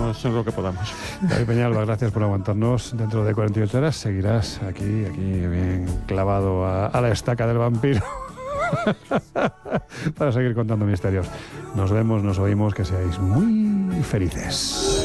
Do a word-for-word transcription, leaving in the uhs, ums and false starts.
haremos lo que podamos. David Peñalba, gracias por aguantarnos. Dentro de cuarenta y ocho horas seguirás aquí, aquí bien clavado a, a la estaca del vampiro para seguir contando misterios. Nos vemos, nos oímos, que seáis muy felices.